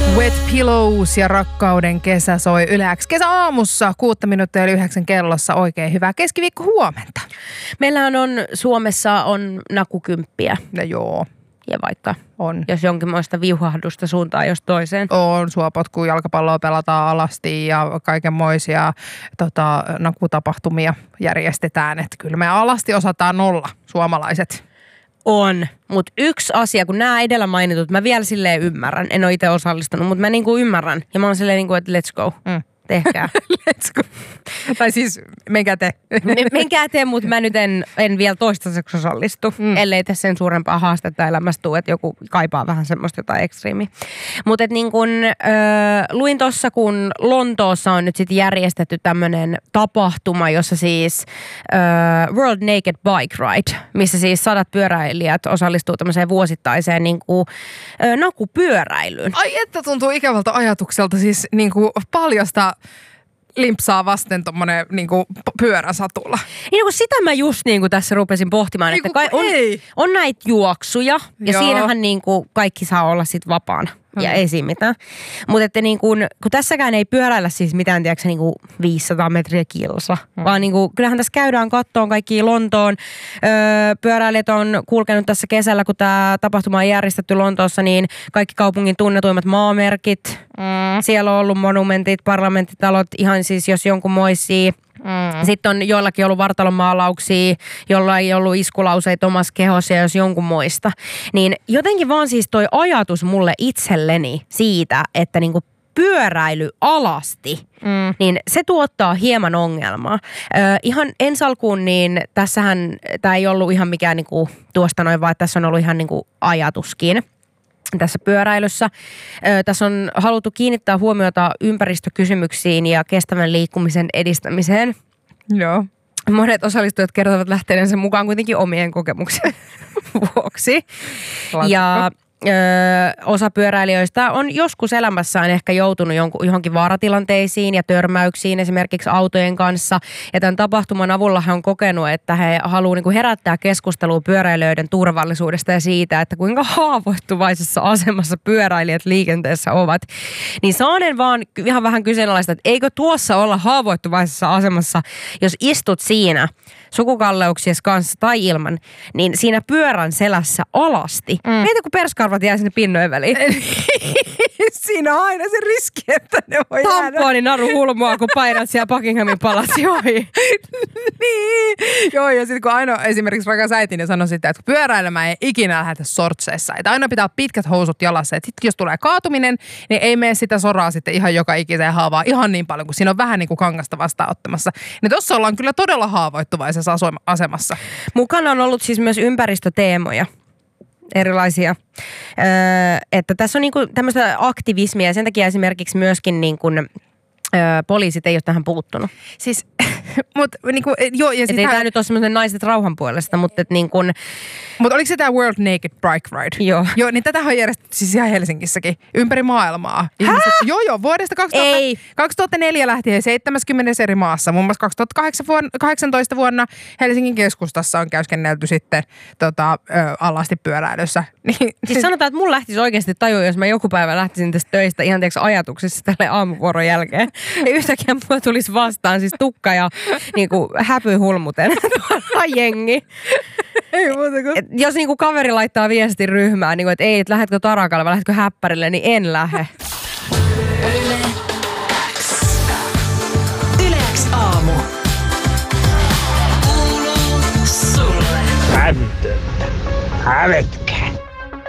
Wet Pillows ja Rakkauden kesä soi Yle X kesäaamussa 6:09 kellossa. Oikein hyvää keskiviikko huomenta. Meillähän on Suomessa on nakukymppiä. Ja joo. Ja vaikka on. Jos jonkinmoista viuhahdusta suuntaan jos toiseen. On, suopotku, jalkapalloa pelataan alasti ja kaikenmoisia nakutapahtumia järjestetään. Että kyllä me alasti osataan olla suomalaiset. On, mutta yksi asia, kun nämä edellä mainitut, mä vielä silleen ymmärrän. En ole itse osallistunut, mutta mä niinku ymmärrän. Ja mä oon silleen niinku, että let's go. Tehkää. Let's go. Tai siis menkää te. Menkää te, mutta mä nyt en vielä toistaiseksi osallistu. Ellei tässä sen suurempaa haastetta elämästä tule, että joku kaipaa vähän semmoista jotain ekstriimiä. Mutta niin kun luin tuossa, kun Lontoossa on nyt sitten järjestetty tämmöinen tapahtuma, jossa siis World Naked Bike Ride, missä siis 100 pyöräilijät osallistuu tämmöiseen vuosittaiseen nakupyöräilyyn. Ai että tuntuu ikävältä ajatukselta siis paljasta limpsaa vasten tommonen pyöräsatula. Niin kun sitä mä just tässä rupesin pohtimaan, että on näitä juoksuja ja joo. Siinähän kaikki saa olla sit vapaana. Ja ei siinä mitään. Mutta että kun tässäkään ei pyöräillä siis mitään, tiedätkö, 500 metriä kilsa. Vaan kyllähän tässä käydään kattoon kaikki Lontoon. Pyöräilijät on kulkenut tässä kesällä, kun tämä tapahtuma on järjestetty Lontoossa, niin kaikki kaupungin tunnetuimmat maamerkit. Siellä on ollut monumentit, parlamenttitalot, ihan siis jos jonkunmoisia. Sitten on joillakin ollut vartalonmaalauksia, jolla ei ollut iskulauseita omassa kehossa ja jos jonkun muista. Niin jotenkin vaan siis toi ajatus mulle itselleni siitä, että pyöräily alasti, niin se tuottaa hieman ongelmaa. Ihan ensi alkuun, niin tässähän tämä ei ollut ihan mikään tuosta noin, vaan tässä on ollut ihan ajatuskin tässä pyöräilyssä. Tässä on haluttu kiinnittää huomiota ympäristökysymyksiin ja kestävän liikkumisen edistämiseen. Joo. Monet osallistujat kertovat lähteneensä mukaan kuitenkin omien kokemuksen vuoksi. Ja osa pyöräilijöistä on joskus elämässään ehkä joutunut johonkin vaaratilanteisiin ja törmäyksiin esimerkiksi autojen kanssa. Ja tämän tapahtuman avulla he on kokenut, että he haluaa herättää keskustelua pyöräilijöiden turvallisuudesta ja siitä, että kuinka haavoittuvaisessa asemassa pyöräilijät liikenteessä ovat. Niin saanen vaan ihan vähän kyseenalaista, että eikö tuossa olla haavoittuvaisessa asemassa, jos istut siinä sukukalleuksies kanssa tai ilman, niin siinä pyörän selässä alasti. Mieti, kun perskarvat jää sinne pinnojen väliin. Siinä on aina se riski, että ne voi jäädä. Tampooni naru hulmua, kun painat siellä Buckinghamin palatsi ohi. Niin. Joo, ja sitten kun aina esimerkiksi rakas äitini sanoi sitä, että pyöräilemään ei ikinä lähdetä sortseissa. Että aina pitää pität housut jalassa. Että sitten jos tulee kaatuminen, niin ei mene sitä soraa sitten ihan joka ikiseen haavaa ihan niin paljon, kun siinä on vähän kangasta vastaanottamassa. Niin tossa ollaan kyllä todella haavoittuvaisessa asemassa. Mukana on ollut siis myös ympäristöteemoja. Erilaisia. Että tässä on tämmöistä aktivismia ja sen takia esimerkiksi myöskin poliisit ei ole tähän puuttunut. Siis, mutta joo. Ja ei tämä nyt ole semmoinen naiset rauhan puolesta, mutta Mutta oliko se tämä World Naked Bike Ride? Joo. Joo, niin tätä on järjestetty siis ihan Helsingissäkin, ympäri maailmaa. Ihmiset, joo, vuodesta 2004 lähtien 70 eri maassa. Muun muassa 2018 vuonna Helsingin keskustassa on käyskennelty sitten alasti pyöräilyssä. Siis sanotaan, että mun lähtisi oikeasti tajua, jos mä joku päivä lähtisin tästä töistä ihan ajatuksessa tälle aamuvuoron jälkeen. Ja yhtäkkiä mulla tulisi vastaan siis tukka ja häpyhulmuten jengi. Ei muuta kuin. Jos kaveri laittaa viestin ryhmään, että ei, että lähdetkö tarakalle vai lähdetkö häppärille, niin en lähde. Yle X aamu. Kuuluu sulle. Hävytöntä. Hävetkää.